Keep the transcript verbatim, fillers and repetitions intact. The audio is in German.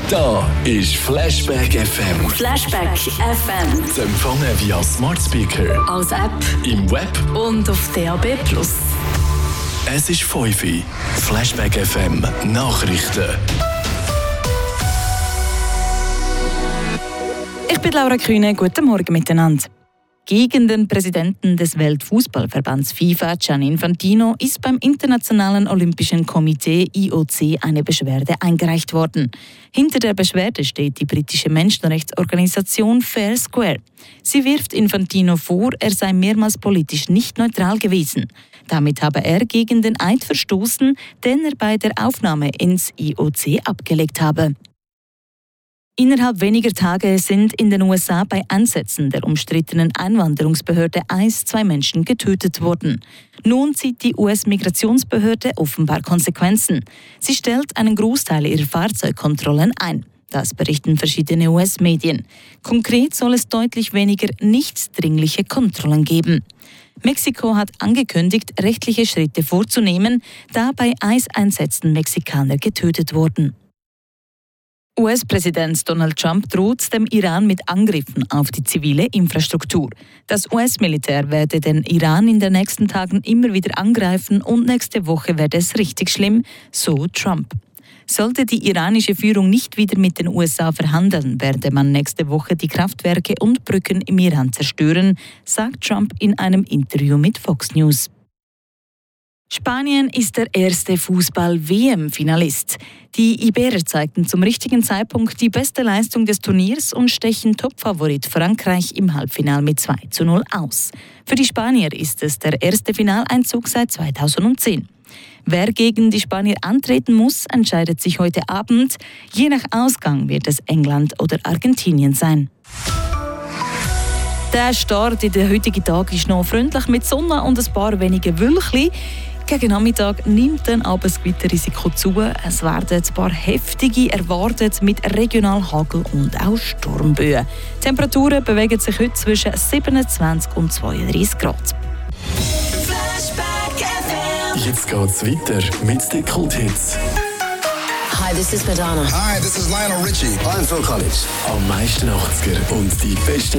Da ist Flashback F M. Flashback F M. Zu empfangen via Smart Speaker, als App im Web und auf D A B plus. Es ist fünf Uhr. Flashback F M Nachrichten. Ich bin Laura Kühne. Guten Morgen miteinander. Gegen den Präsidenten des Weltfußballverbands FIFA, Gianni Infantino, ist beim Internationalen Olympischen Komitee I O C eine Beschwerde eingereicht worden. Hinter der Beschwerde steht die britische Menschenrechtsorganisation Fair Square. Sie wirft Infantino vor, er sei mehrmals politisch nicht neutral gewesen. Damit habe er gegen den Eid verstoßen, den er bei der Aufnahme ins I O C abgelegt habe. Innerhalb weniger Tage sind in den U S A bei Einsätzen der umstrittenen Einwanderungsbehörde ICE zwei Menschen getötet worden. Nun zieht die U S-Migrationsbehörde offenbar Konsequenzen. Sie stellt einen Großteil ihrer Fahrzeugkontrollen ein. Das berichten verschiedene U S-Medien. Konkret soll es deutlich weniger nichtsdringliche Kontrollen geben. Mexiko hat angekündigt, rechtliche Schritte vorzunehmen, da bei ICE-Einsätzen Mexikaner getötet wurden. U S-Präsident Donald Trump droht dem Iran mit Angriffen auf die zivile Infrastruktur. Das U S-Militär werde den Iran in den nächsten Tagen immer wieder angreifen und nächste Woche werde es richtig schlimm, so Trump. Sollte die iranische Führung nicht wieder mit den U S A verhandeln, werde man nächste Woche die Kraftwerke und Brücken im Iran zerstören, sagt Trump in einem Interview mit Fox News. Spanien ist der erste Fußball-W M-Finalist. Die Iberer zeigten zum richtigen Zeitpunkt die beste Leistung des Turniers und stechen Topfavorit Frankreich im Halbfinale mit zwei zu null aus. Für die Spanier ist es der erste Finaleinzug seit zweitausendzehn. Wer gegen die Spanier antreten muss, entscheidet sich heute Abend. Je nach Ausgang wird es England oder Argentinien sein. Der Start in den heutigen Tag ist noch freundlich mit Sonne und ein paar wenige Wölkchen. Gegen Nachmittag nimmt dann aber das Gewitterrisiko zu. Es werden ein paar heftige erwartet mit regional Hagel und auch Sturmböen. Die Temperaturen bewegen sich heute zwischen siebenundzwanzig und zweiunddreißig Grad. Jetzt geht's weiter mit den Kulthits. Hi, this is Madonna. Hi, this is Lionel Richie. I'm Phil Collins. Am meisten achtziger und die besten